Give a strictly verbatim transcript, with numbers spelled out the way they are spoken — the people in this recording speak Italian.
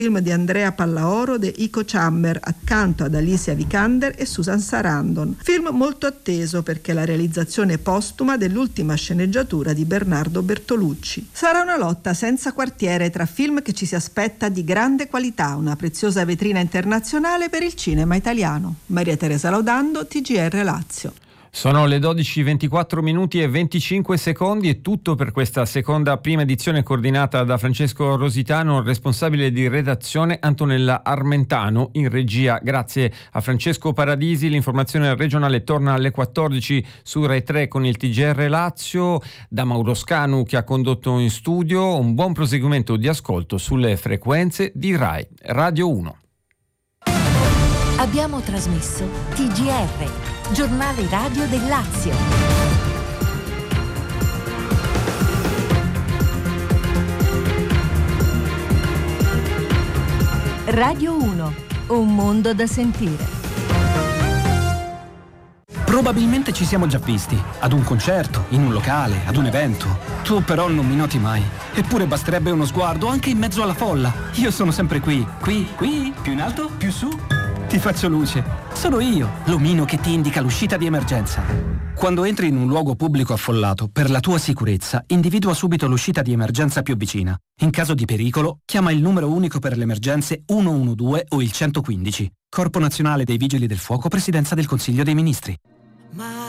Film di Andrea Pallaoro de Ico Chamber accanto ad Alicia Vikander e Susan Sarandon. Film molto atteso perché è la realizzazione postuma dell'ultima sceneggiatura di Bernardo Bertolucci. Sarà una lotta senza quartiere tra film che ci si aspetta di grande qualità, una preziosa vetrina internazionale per il cinema italiano. Maria Teresa Laudando, T G R Lazio. Sono le dodici ventiquattro minuti e venticinque secondi, è tutto per questa seconda prima edizione coordinata da Francesco Rositano, responsabile di redazione Antonella Armentano, in regia grazie a Francesco Paradisi. L'informazione regionale torna alle quattordici su Rai tre con il T G R Lazio, da Mauro Scanu che ha condotto in studio. Un buon proseguimento di ascolto sulle frequenze di Rai Radio uno. Abbiamo trasmesso T G R, giornale radio del Lazio. Radio uno, un mondo da sentire. Probabilmente ci siamo già visti, ad un concerto, in un locale, ad un evento. Tu però non mi noti mai. Eppure basterebbe uno sguardo anche in mezzo alla folla. Io sono sempre qui, qui, qui, più in alto, più su. Ti faccio luce. Sono io, l'omino che ti indica l'uscita di emergenza. Quando entri in un luogo pubblico affollato, per la tua sicurezza, individua subito l'uscita di emergenza più vicina. In caso di pericolo, chiama il numero unico per le emergenze uno uno due o il centoquindici. Corpo Nazionale dei Vigili del Fuoco, Presidenza del Consiglio dei Ministri.